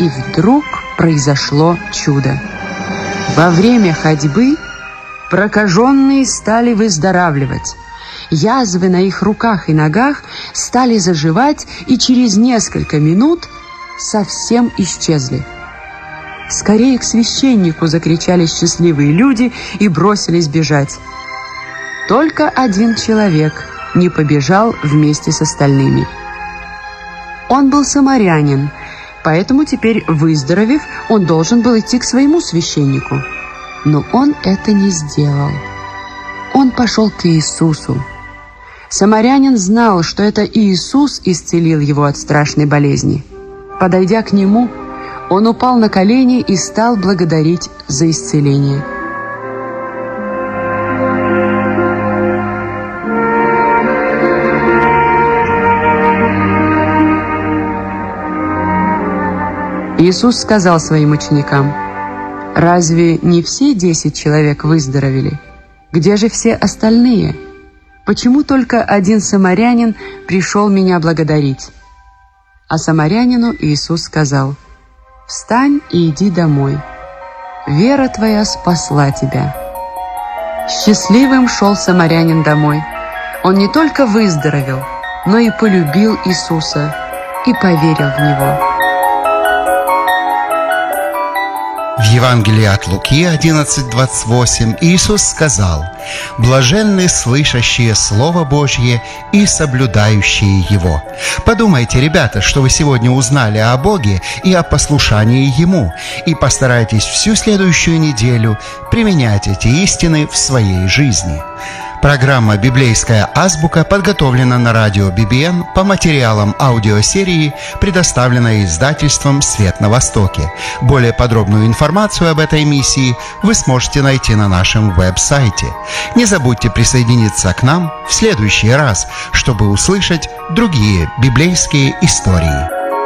И вдруг произошло чудо. Во время ходьбы прокаженные стали выздоравливать. Язвы на их руках и ногах стали заживать и через несколько минут совсем исчезли. «Скорее к священнику!» — закричали счастливые люди и бросились бежать. Только один человек не побежал вместе с остальными. Он был самарянин, поэтому теперь, выздоровев, он должен был идти к своему священнику. Но он это не сделал. Он пошел к Иисусу. Самарянин знал, что это Иисус исцелил его от страшной болезни. Подойдя к нему, он упал на колени и стал благодарить за исцеление. Иисус сказал своим ученикам: «Разве не все 10 человек выздоровели? Где же все остальные? Почему только один самарянин пришел меня благодарить?» А самарянину Иисус сказал: «Встань и иди домой. Вера твоя спасла тебя». Счастливым шел самарянин домой. Он не только выздоровел, но и полюбил Иисуса и поверил в Него. В Евангелии от Луки 11:28 Иисус сказал: «Блаженны слышащие Слово Божье и соблюдающие его». Подумайте, ребята, что вы сегодня узнали о Боге и о послушании Ему, и постарайтесь всю следующую неделю применять эти истины в своей жизни. Программа «Библейская азбука» подготовлена на радио BBN по материалам аудиосерии, предоставленной издательством «Свет на Востоке». Более подробную информацию об этой миссии вы сможете найти на нашем веб-сайте. Не забудьте присоединиться к нам в следующий раз, чтобы услышать другие библейские истории.